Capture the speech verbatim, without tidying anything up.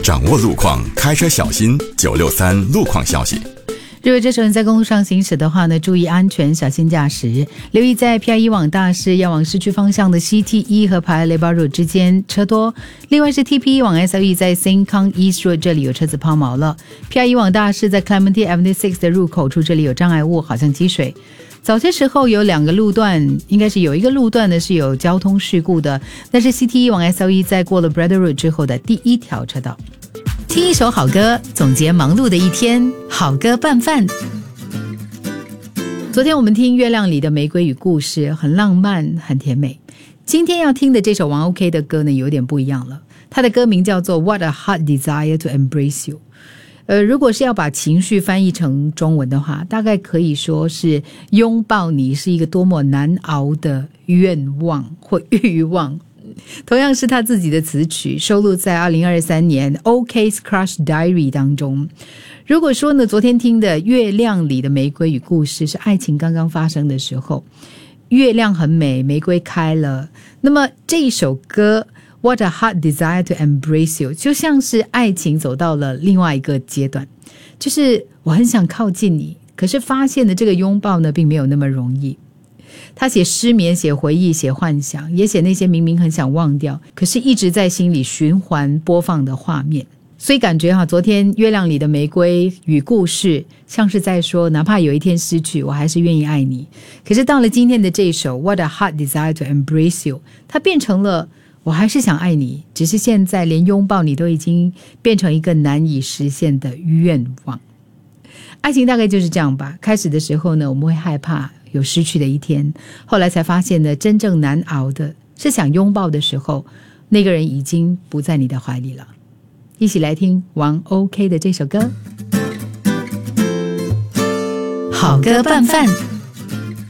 掌握路况，开车小心。九六三路况消息。 如果这时候你在公路上行驶的话呢，注意安全，小心驾驶。留意在 P I 一 往大市要往市区方向的 C T 一 和 Paya Lebar Road 之间车多。另外是 T P 一 往 S L E 在 Sengkang East Road 这里有车子抛锚了。P I 一 往大市在 Clementi Avenue 六的入口处这里有障碍物，好像积水。早些时候有两个路段，应该是有一个路段呢是有交通事故的，那是 C T 一 往 S L E 在过了 Braddell Road 之后的第一条车道。听一首好歌，总结忙碌的一天，好歌拌饭。昨天我们听月亮里的玫瑰与故事，很浪漫，很甜美。今天要听的这首王 OK 的歌呢，有点不一样了。它的歌名叫做 What a Hot Desire to Embrace You。呃，如果是要把情绪翻译成中文的话，大概可以说是拥抱你是一个多么难熬的愿望或欲望。同样是他自己的词曲，收录在二零二三年 OK's Crush Diary 当中。如果说呢，昨天听的月亮里的玫瑰与故事是爱情刚刚发生的时候，月亮很美，玫瑰开了，那么这一首歌 What a Hot Desire to Embrace You 就像是爱情走到了另外一个阶段，就是我很想靠近你，可是发现的这个拥抱呢并没有那么容易。他写失眠，写回忆，写幻想，也写那些明明很想忘掉可是一直在心里循环播放的画面。所以感觉哈，昨天月亮里的玫瑰与故事像是在说，哪怕有一天失去，我还是愿意爱你。可是到了今天的这首 What a Hot Desire to Embrace You， 它变成了我还是想爱你，只是现在连拥抱你都已经变成一个难以实现的愿望。爱情大概就是这样吧，开始的时候呢，我们会害怕有失去的一天，后来才发现呢，真正难熬的是想拥抱的时候，那个人已经不在你的怀里了。一起来听王 OK 的这首歌，好歌拌饭。